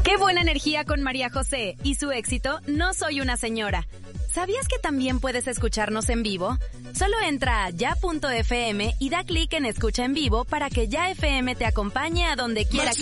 Qué buena energía con María José y su éxito No Soy Una Señora. ¿Sabías que también puedes escucharnos en vivo? Solo entra a ya.fm y da clic en Escucha en Vivo para que Ya FM te acompañe a donde quiera que